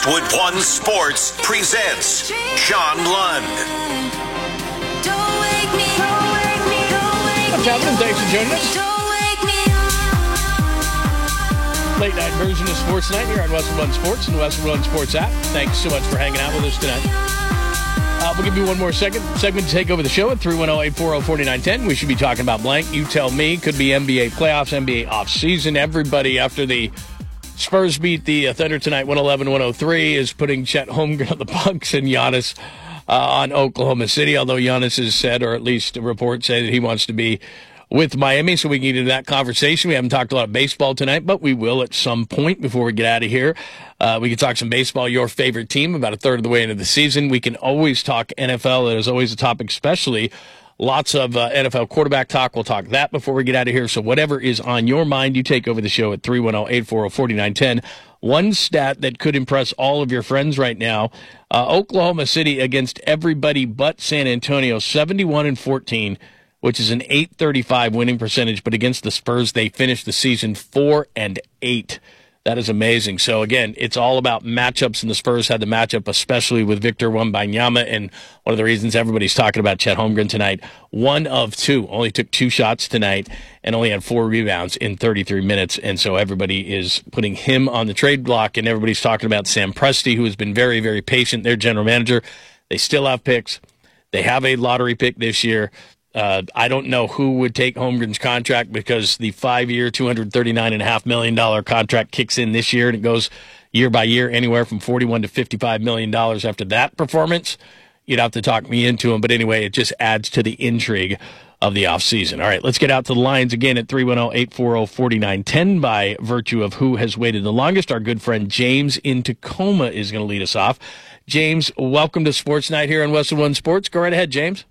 Westwood One Sports presents John Lund. What's happening? Thanks for joining us. Late night version of Sports Night here on Westwood One Sports and the Westwood One Sports app. Thanks so much for hanging out with us tonight. We'll give you one more segment to take over the show at 310-840-4910. We should be talking about blank. You tell me. Could be NBA playoffs, NBA offseason. Everybody, after the Spurs beat the Thunder tonight 111-103, is putting Chet Holmgren on the Bucks and Giannis on Oklahoma City, although Giannis has said, or at least reports say, that he wants to be with Miami, so we can get into that conversation. We haven't talked a lot of baseball tonight, but we will at some point before we get out of here. We can talk some baseball, your favorite team, about a third of the way into the season. We can always talk NFL. It is always a topic, especially lots of NFL quarterback talk. We'll talk that before we get out of here. So whatever is on your mind, you take over the show at 310-840-4910. One stat that could impress all of your friends right now, Oklahoma City against everybody but San Antonio, 71-14, which is an .835 winning percentage. But against the Spurs, they finished the season 4-8. That is amazing. So, again, it's all about matchups, and the Spurs had the matchup, especially with Victor Wembanyama, and one of the reasons everybody's talking about Chet Holmgren tonight, 1 of 2, only took 2 shots tonight and only had 4 rebounds in 33 minutes, and so everybody is putting him on the trade block, and everybody's talking about Sam Presti, who has been very, very patient, their general manager. They still have picks. They have a lottery pick this year. I don't know who would take Holmgren's contract because the 5-year, $239.5 million contract kicks in this year, and it goes year by year, anywhere from $41 to $55 million after that performance. You'd have to talk me into him, but anyway, it just adds to the intrigue of the offseason. All right, let's get out to the lines again at 310-840-4910 by virtue of who has waited the longest. Our good friend James in Tacoma is going to lead us off. James, welcome to Sports Night here on Westwood One Sports. Go right ahead, James.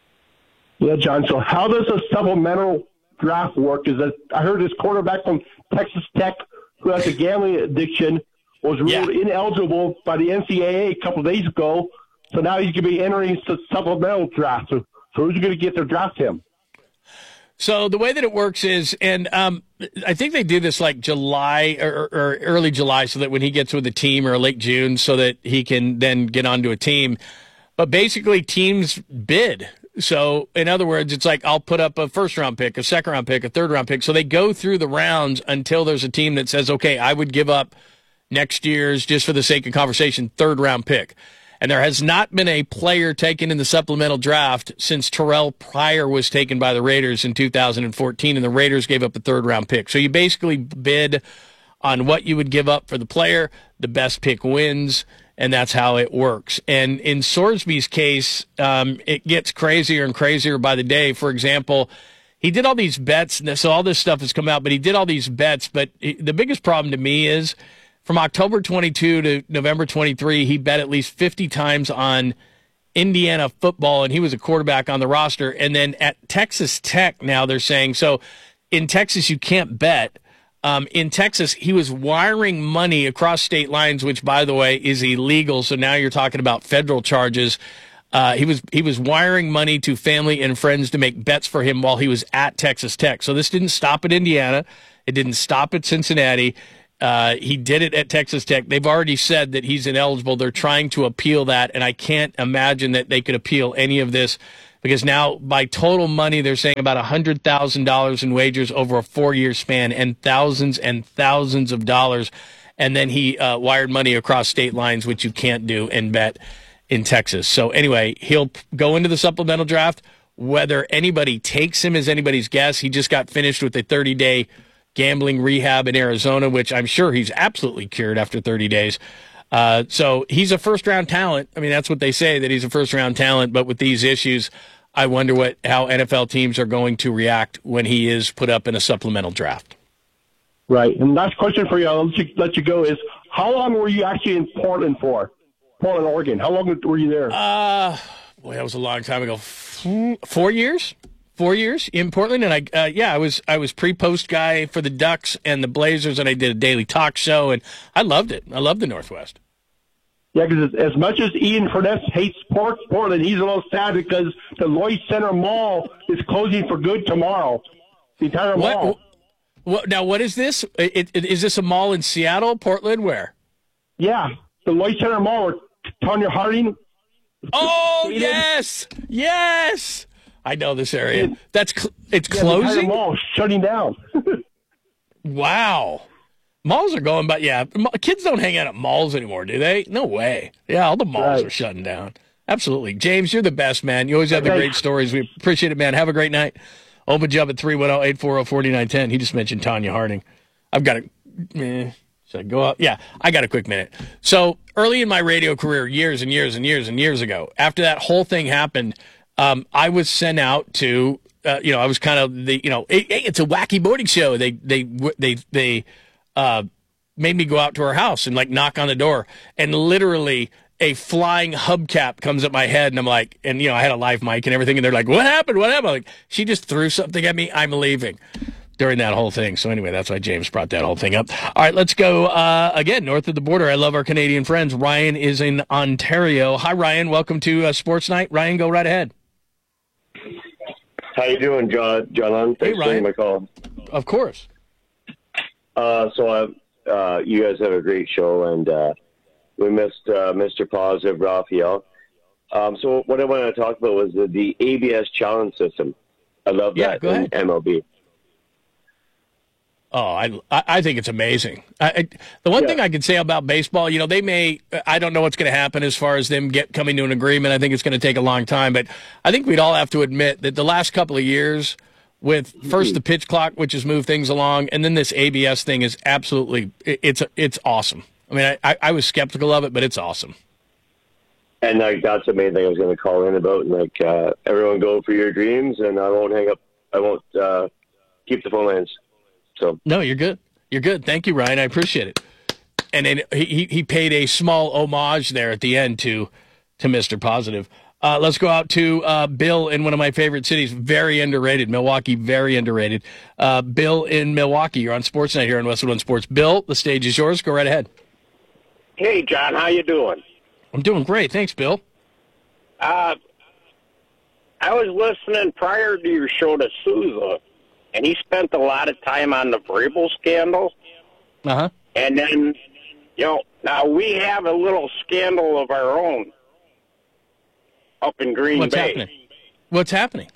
Yeah, John. So how does a supplemental draft work? Is that I heard this quarterback from Texas Tech who has a gambling addiction was ruled ineligible by the NCAA a couple of days ago. So now he's going to be entering the supplemental draft. So who's going to get to draft him? So the way that it works is, and I think they do this like July or early July, so that when he gets with a team, or late June, so that he can then get onto a team. But basically, teams bid. So, in other words, it's like I'll put up a first-round pick, a second-round pick, a third-round pick. So they go through the rounds until there's a team that says, okay, I would give up next year's, just for the sake of conversation, third-round pick. And there has not been a player taken in the supplemental draft since Terrell Pryor was taken by the Raiders in 2014, and the Raiders gave up a third-round pick. So you basically bid on what you would give up for the player. The best pick wins. And that's how it works. And in Sorsby's case, it gets crazier and crazier by the day. For example, he did all these bets, and so all this stuff has come out, but he did all these bets. But the biggest problem to me is from October 22 to November 23, he bet at least 50 times on Indiana football, and he was a quarterback on the roster. And then at Texas Tech now they're saying, so in Texas you can't bet. In Texas, he was wiring money across state lines, which, by the way, is illegal. So now you're talking about federal charges. He was wiring money to family and friends to make bets for him while he was at Texas Tech. So this didn't stop at Indiana. It didn't stop at Cincinnati. He did it at Texas Tech. They've already said that he's ineligible. They're trying to appeal that, and I can't imagine that they could appeal any of this. Because now, by total money, they're saying about $100,000 in wagers over a 4-year span and thousands of dollars. And then he wired money across state lines, which you can't do and bet in Texas. So anyway, he'll go into the supplemental draft. Whether anybody takes him is anybody's guess. He just got finished with a 30-day gambling rehab in Arizona, which I'm sure he's absolutely cured after 30 days. So he's a first-round talent. I mean, that's what they say, that he's a first-round talent. But with these issues, I wonder how NFL teams are going to react when he is put up in a supplemental draft. Right. And last question for you, I'll let you go, is how long were you actually in Portland, Oregon? How long were you there? Boy, that was a long time ago. 4 years? 4 years in Portland. And I was pre-post guy for the Ducks and the Blazers, and I did a daily talk show, and I loved it. I loved the Northwest. Yeah, because as much as Ian Furness hates Portland, he's a little sad because the Lloyd Center Mall is closing for good tomorrow. The entire mall. Now, what is this? Is this a mall in Seattle, Portland, where? Yeah. the Lloyd Center Mall where Tonya Harding. Oh, yes. I know this area. It's The closing? mall shutting down. Wow. Malls are going, but yeah, kids don't hang out at malls anymore, do they? No way. Yeah, all the malls are shutting down. Absolutely. James, you're the best, man. You always have the great stories. We appreciate it, man. Have a great night. Open job at 310-840-4910. He just mentioned Tonya Harding. I've got should I go out? Yeah, I got a quick minute. So early in my radio career, years and years ago, after that whole thing happened, I was sent out to, I was kind of the, hey, it's a wacky morning show. They made me go out to her house and like knock on the door, and literally a flying hubcap comes at my head, and I'm like, and I had a live mic and everything, and they're like, what happened? I'm like, she just threw something at me. I'm leaving during that whole thing. So anyway, that's why James brought that whole thing up. All right, let's go again north of the border. I love our Canadian friends. Ryan is in Ontario. Hi, Ryan. Welcome to Sports Night. Ryan, go right ahead. How you doing, John? Thanks for taking my call. Of course. You guys have a great show, and we missed Mr. Positive, Raphael. So what I wanted to talk about was the ABS challenge system. I love that in MLB. Oh, I think it's amazing. The one thing I can say about baseball, they may, I don't know what's going to happen as far as them coming to an agreement. I think it's going to take a long time, but I think we'd all have to admit that the last couple of years, with first the pitch clock, which has moved things along, and then this ABS thing is absolutely, it's awesome. I mean, I was skeptical of it, but it's awesome. And that's the main thing I was going to call in about. And everyone go for your dreams, and I won't hang up. I won't keep the phone lines. So no, you're good. You're good. Thank you, Ryan. I appreciate it. And then he paid a small homage there at the end to Mr. Positive. Let's go out to Bill in one of my favorite cities. Very underrated. Milwaukee, very underrated. Bill in Milwaukee. You're on Sportsnet here on Westwood One Sports. Bill, the stage is yours. Go right ahead. Hey, John. How you doing? I'm doing great. Thanks, Bill. I was listening prior to your show to Souza, and he spent a lot of time on the Vrabel scandal. Uh-huh. And then, now we have a little scandal of our own up in Green Bay. What's happening?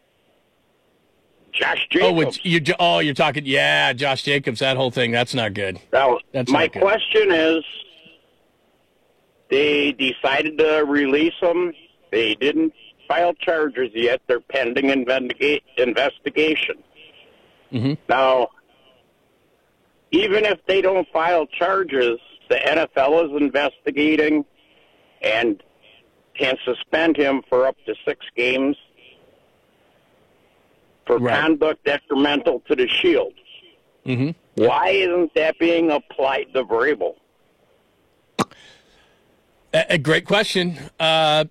Josh Jacobs. You're talking, Josh Jacobs, that whole thing. That's not good. Now, my question is, they decided to release him. They didn't file charges yet. They're pending investigation. Mm-hmm. Now, even if they don't file charges, the NFL is investigating and can suspend him for up to 6 games for conduct detrimental to the Shield. Mm-hmm. Why isn't that being applied to Vrabel? A great question. I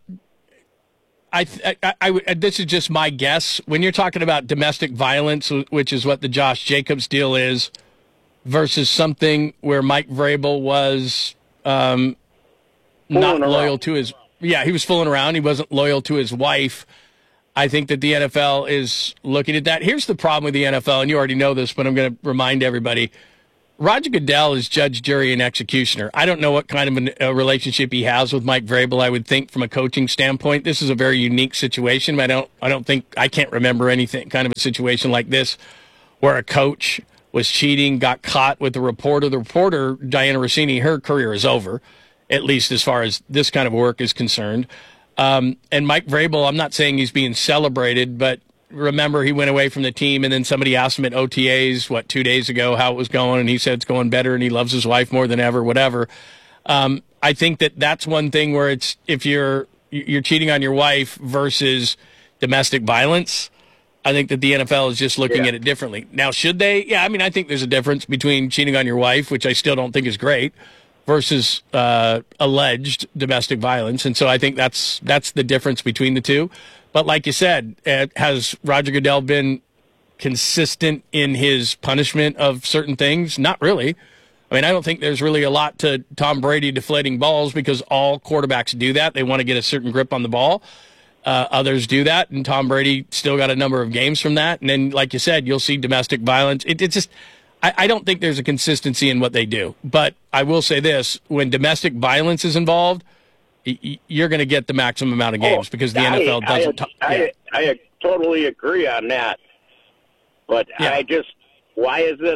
this is just my guess. When you're talking about domestic violence, which is what the Josh Jacobs deal is, versus something where Mike Vrabel was not loyal to his... Yeah, he was fooling around. He wasn't loyal to his wife. I think that the NFL is looking at that. Here's the problem with the NFL, and you already know this, but I'm going to remind everybody. Roger Goodell is judge, jury, and executioner. I don't know what kind of a relationship he has with Mike Vrabel. I would think from a coaching standpoint, this is a very unique situation. But I can't remember anything kind of a situation like this where a coach was cheating, got caught with the reporter. The reporter, Diana Rossini, her career is over, at least as far as this kind of work is concerned. And Mike Vrabel, I'm not saying he's being celebrated, but remember he went away from the team, and then somebody asked him at OTAs, 2 days ago, how it was going, and he said it's going better, and he loves his wife more than ever, whatever. I think that's one thing where it's if you're cheating on your wife versus domestic violence, I think that the NFL is just looking at it differently. Now, should they? Yeah, I mean, I think there's a difference between cheating on your wife, which I still don't think is great, versus alleged domestic violence. And so I think that's the difference between the two. But like you said, has Roger Goodell been consistent in his punishment of certain things? Not really. I mean, I don't think there's really a lot to Tom Brady deflating balls because all quarterbacks do that. They want to get a certain grip on the ball. Others do that, and Tom Brady still got a number of games from that. And then, like you said, you'll see domestic violence. It's just, I don't think there's a consistency in what they do. But I will say this, when domestic violence is involved, you're going to get the maximum amount of games because the NFL doesn't. I totally agree on that. But why is it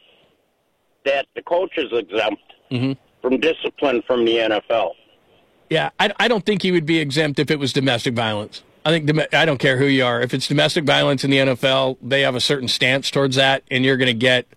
that the coach is exempt from discipline from the NFL? Yeah, I don't think he would be exempt if it was domestic violence. I don't care who you are. If it's domestic violence in the NFL, they have a certain stance towards that, and you're going to get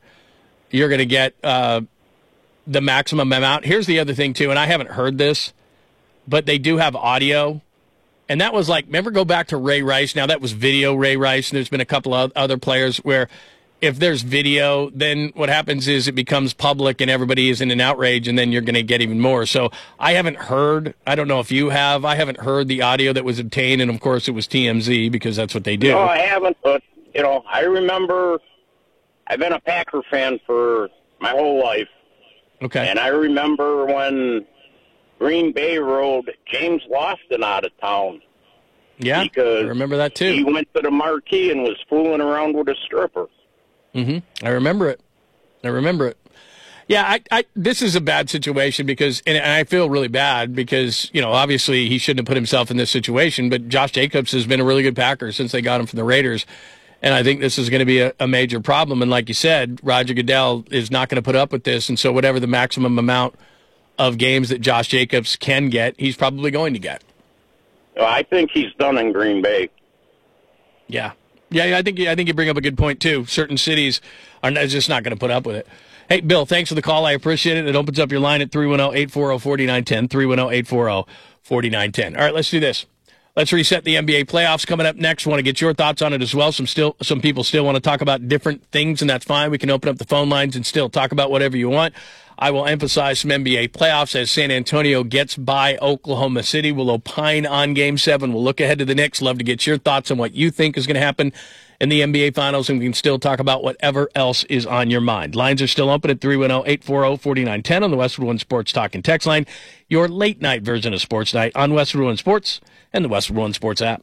the maximum amount. Here's the other thing too, and I haven't heard this, but they do have audio, and that was remember, go back to Ray Rice. Now that was video Ray Rice, and there's been a couple of other players where if there's video, then what happens is it becomes public and everybody is in an outrage, and then you're going to get even more. So I haven't heard, I don't know if you have, I haven't heard the audio that was obtained, and of course it was TMZ because that's what they do. No, I haven't, but, I remember I've been a Packer fan for my whole life. Okay. And I remember when Green Bay rode James Lofton out of town. Yeah, because I remember that too. He went to the marquee and was fooling around with a stripper. I remember it. Yeah, this is a bad situation because, and I feel really bad because, obviously he shouldn't have put himself in this situation, but Josh Jacobs has been a really good Packer since they got him from the Raiders. And I think this is going to be a major problem. And like you said, Roger Goodell is not going to put up with this. And so whatever the maximum amount of games that Josh Jacobs can get, he's probably going to get. I think he's done in Green Bay. Yeah. Yeah, I think you bring up a good point, too. Certain cities are just not going to put up with it. Hey, Bill, thanks for the call. I appreciate it. It opens up your line at 310-840-4910, 310-840-4910. All right, let's do this. Let's reset the NBA playoffs coming up next. Want to get your thoughts on it as well. Some people still want to talk about different things, and that's fine. We can open up the phone lines and still talk about whatever you want. I will emphasize some NBA playoffs as San Antonio gets by Oklahoma City. We'll opine on Game 7. We'll look ahead to the Knicks. Love to get your thoughts on what you think is going to happen in the NBA Finals, and we can still talk about whatever else is on your mind. Lines are still open at 310-840-4910 on the Westwood One Sports Talk and Text line, your late-night version of Sports Night on Westwood One Sports and the Westwood One Sports app.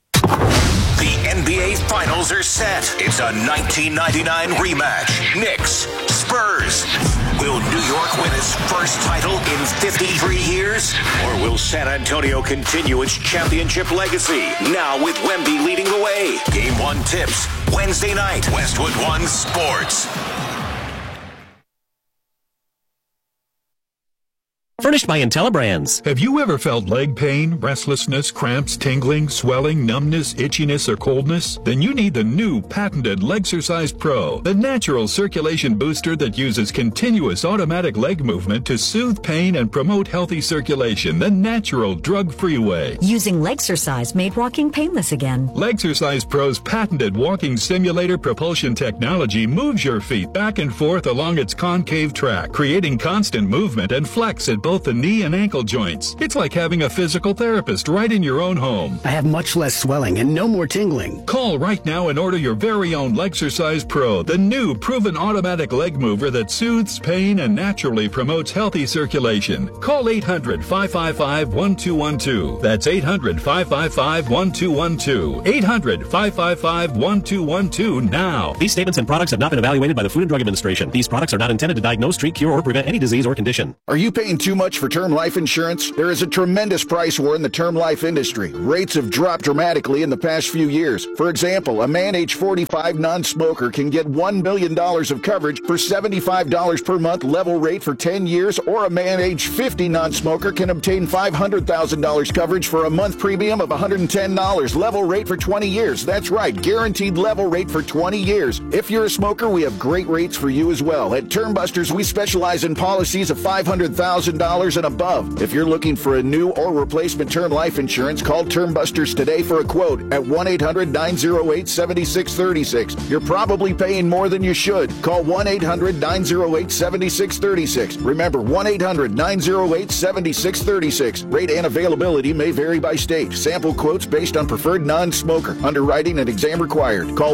The NBA Finals are set. It's a 1999 rematch. Knicks, Spurs. Will New York win its first title in 53 years? Or will San Antonio continue its championship legacy? Now with Wemby leading the way. Game 1 tips Wednesday night. Westwood One Sports. Furnished by IntelliBrands. Have you ever felt leg pain, restlessness, cramps, tingling, swelling, numbness, itchiness, or coldness? Then you need the new patented Legsercise Pro, the natural circulation booster that uses continuous automatic leg movement to soothe pain and promote healthy circulation the natural, drug-free way. Using Legsercise made walking painless again. Legsercise Pro's patented walking simulator propulsion technology moves your feet back and forth along its concave track, creating constant movement and flex at both the knee and ankle joints. It's like having a physical therapist right in your own home. I have much less swelling and no more tingling. Call right now and order your very own Legsercise Pro, the new proven automatic leg mover that soothes pain and naturally promotes healthy circulation. Call 800-555-1212. That's 800-555-1212. 800-555-1212 now. These statements and products have not been evaluated by the Food and Drug Administration. These products are not intended to diagnose, treat, cure, or prevent any disease or condition. Are you paying too much for term life insurance? There is a tremendous price war in the term life industry. Rates have dropped dramatically in the past few years. For example, a man age 45 non-smoker can get $1 million of coverage for $75 per month level rate for 10 years, or a man age 50 non-smoker can obtain $500,000 coverage for a month premium of $110 level rate for 20 years. That's right, guaranteed level rate for 20 years. If you're a smoker, we have great rates for you as well. At Term Busters, we specialize in policies of $500,000 and above. If you're looking for a new or replacement term life insurance, call Term Busters today for a quote at 1-800-908-7636. You're probably paying more than you should. Call 1-800-908-7636. Remember, 1-800-908-7636. Rate and availability may vary by state. Sample quotes based on preferred non-smoker. Underwriting and exam required. Call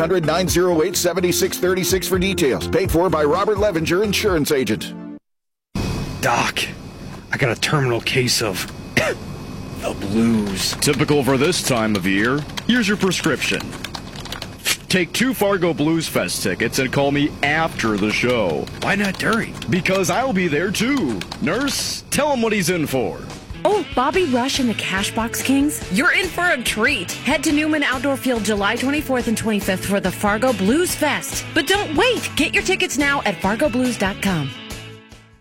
1-800-908-7636 for details. Paid for by Robert Levinger, insurance agent. Doc, I got a terminal case of the blues. Typical for this time of year. Here's your prescription. Take 2 Fargo Blues Fest tickets and call me after the show. Why not during? Because I'll be there too. Nurse, tell him what he's in for. Oh, Bobby Rush and the Cashbox Kings? You're in for a treat. Head to Newman Outdoor Field July 24th and 25th for the Fargo Blues Fest. But don't wait. Get your tickets now at fargoblues.com.